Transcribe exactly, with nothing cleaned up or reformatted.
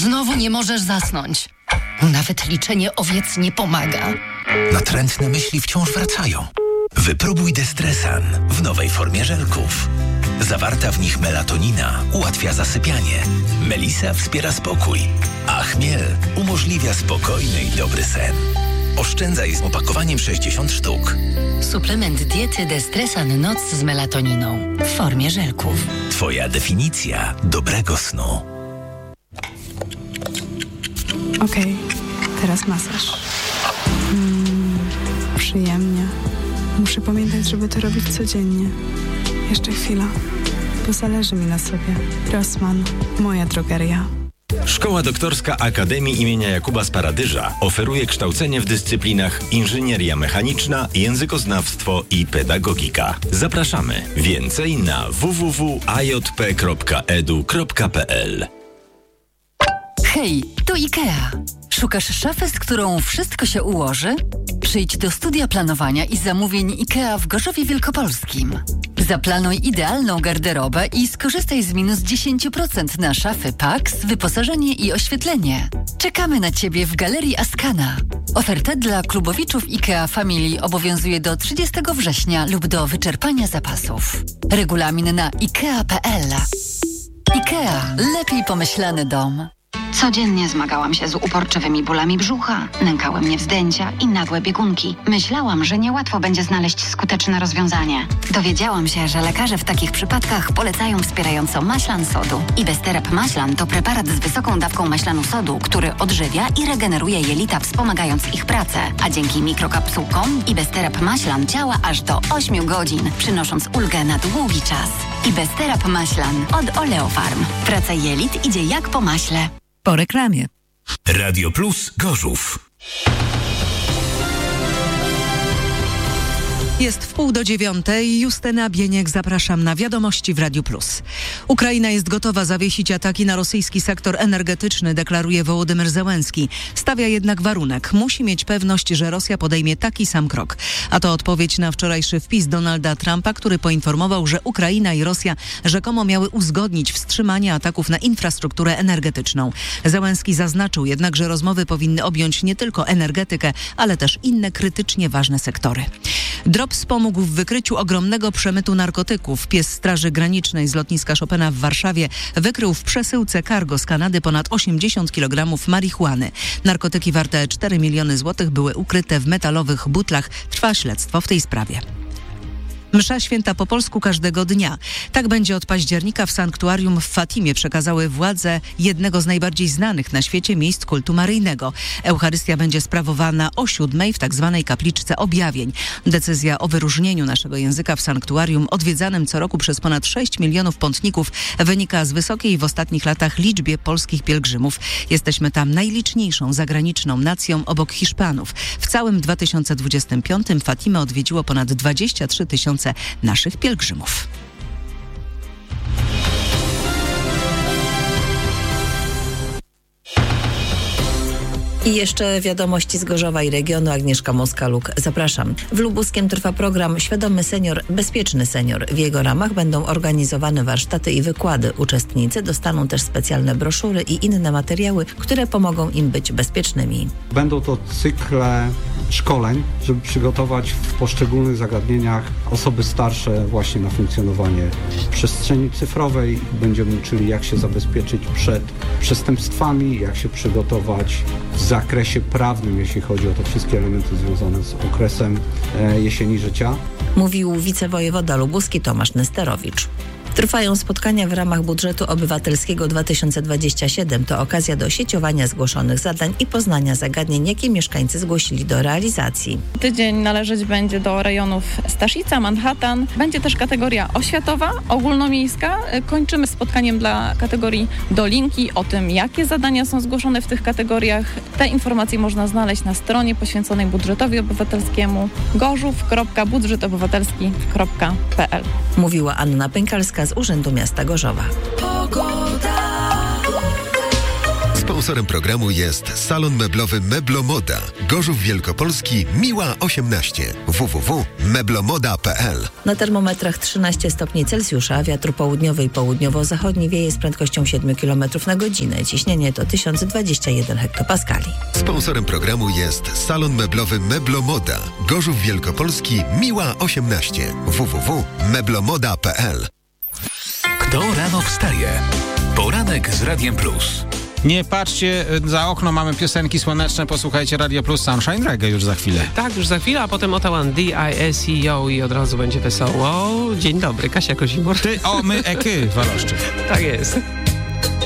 Znowu nie możesz zasnąć. Nawet liczenie owiec nie pomaga. Natrętne myśli wciąż wracają. Wypróbuj Destresan w nowej formie żelków. Zawarta w nich melatonina ułatwia zasypianie. Melisa wspiera spokój, a chmiel umożliwia spokojny i dobry sen. Oszczędzaj z opakowaniem sześćdziesiąt sztuk. Suplement diety Destresan Noc z melatoniną w formie żelków. Twoja definicja dobrego snu. Okej, okay, teraz masaż. Mm, przyjemnie. Muszę pamiętać, żeby to robić codziennie. Jeszcze chwila, bo zależy mi na sobie. Rossmann, moja drogeria. Szkoła Doktorska Akademii imienia Jakuba Sparadyża oferuje kształcenie w dyscyplinach inżynieria mechaniczna, językoznawstwo i pedagogika. Zapraszamy. Więcej na w w w kropka a j p kropka e d u kropka p l. Hej, to IKEA. Szukasz szafy, z którą wszystko się ułoży? Przyjdź do studia planowania i zamówień IKEA w Gorzowie Wielkopolskim. Zaplanuj idealną garderobę i skorzystaj z minus dziesięć procent na szafy Pax, wyposażenie i oświetlenie. Czekamy na Ciebie w Galerii Askana. Oferta dla klubowiczów IKEA Family obowiązuje do trzydziestego września lub do wyczerpania zapasów. Regulamin na ikea kropka p l. IKEA. Lepiej pomyślany dom. Codziennie zmagałam się z uporczywymi bólami brzucha, nękały mnie wzdęcia i nagłe biegunki. Myślałam, że niełatwo będzie znaleźć skuteczne rozwiązanie. Dowiedziałam się, że lekarze w takich przypadkach polecają wspierająco maślan sodu. Ibesterap maślan to preparat z wysoką dawką maślanu sodu, który odżywia i regeneruje jelita, wspomagając ich pracę. A dzięki mikrokapsułkom Ibesterap maślan działa aż do ośmiu godzin, przynosząc ulgę na długi czas. Ibesterap maślan od Oleofarm. Praca jelit idzie jak po maśle. Po reklamie. Radio Plus Gorzów. Jest w pół do dziewiątej. Justyna Bieniek, zapraszam na wiadomości w Radiu Plus. Ukraina jest gotowa zawiesić ataki na rosyjski sektor energetyczny, deklaruje Wołodymyr Zełenski. Stawia jednak warunek. Musi mieć pewność, że Rosja podejmie taki sam krok. A to odpowiedź na wczorajszy wpis Donalda Trumpa, który poinformował, że Ukraina i Rosja rzekomo miały uzgodnić wstrzymanie ataków na infrastrukturę energetyczną. Zełenski zaznaczył jednak, że rozmowy powinny objąć nie tylko energetykę, ale też inne krytycznie ważne sektory. Drops pomógł w wykryciu ogromnego przemytu narkotyków. Pies Straży Granicznej z lotniska Chopina w Warszawie wykrył w przesyłce cargo z Kanady ponad osiemdziesiąt kilogramów marihuany. Narkotyki warte cztery miliony złotych były ukryte w metalowych butlach. Trwa śledztwo w tej sprawie. Msza święta po polsku każdego dnia. Tak będzie od października w sanktuarium w Fatimie, przekazały władze jednego z najbardziej znanych na świecie miejsc kultu maryjnego. Eucharystia będzie sprawowana o siódmej w tak zwanej kapliczce objawień. Decyzja o wyróżnieniu naszego języka w sanktuarium odwiedzanym co roku przez ponad sześć milionów pątników wynika z wysokiej w ostatnich latach liczbie polskich pielgrzymów. Jesteśmy tam najliczniejszą zagraniczną nacją obok Hiszpanów. W całym dwa tysiące dwudziestym piątym Fatimę odwiedziło ponad dwadzieścia trzy tysiące naszych pielgrzymów. I jeszcze wiadomości z Gorzowa i regionu. Agnieszka Moskaluk. Zapraszam. W Lubuskiem trwa program Świadomy Senior, Bezpieczny Senior. W jego ramach będą organizowane warsztaty i wykłady. Uczestnicy dostaną też specjalne broszury i inne materiały, które pomogą im być bezpiecznymi. Będą to cykle szkoleń, żeby przygotować w poszczególnych zagadnieniach osoby starsze właśnie na funkcjonowanie w przestrzeni cyfrowej. Będziemy uczyli, jak się zabezpieczyć przed przestępstwami, jak się przygotować w zakresie prawnym, jeśli chodzi o te wszystkie elementy związane z okresem e, jesieni życia. Mówił wicewojewoda lubuski Tomasz Nesterowicz. Trwają spotkania w ramach budżetu obywatelskiego dwa tysiące dwudziestego siódmego. To okazja do sieciowania zgłoszonych zadań i poznania zagadnień, jakie mieszkańcy zgłosili do realizacji. Tydzień należeć będzie do rejonów Staszica, Manhattan. Będzie też kategoria oświatowa, ogólnomiejska. Kończymy spotkaniem dla kategorii Dolinki o tym, jakie zadania są zgłoszone w tych kategoriach. Te informacje można znaleźć na stronie poświęconej budżetowi obywatelskiemu gorzów kropka budżet obywatelski kropka p l. Mówiła Anna Pękalska z Urzędu Miasta Gorzowa. Sponsorem programu jest salon meblowy Meblomoda. Gorzów Wielkopolski, Miła osiemnaście. w w w kropka meblomoda kropka p l. Na termometrach trzynaście stopni Celsjusza, wiatr południowy i południowo-zachodni wieje z prędkością siedem kilometrów na godzinę. Ciśnienie to tysiąc dwadzieścia jeden hektopaskali. Sponsorem programu jest salon meblowy Meblomoda. Gorzów Wielkopolski, Miła osiemnaście. w w w kropka meblomoda kropka p l. Kto rano wstaje? Poranek z Radiem Plus. Nie patrzcie za okno, mamy piosenki słoneczne, posłuchajcie Radio Plus, Sunshine Reggae już za chwilę. Tak, już za chwilę, a potem Otawan D I S E O i od razu będzie wesoło. Dzień dobry, Kasia Kozimur. Ty, o, my, eky, Waloszczyk. Tak jest.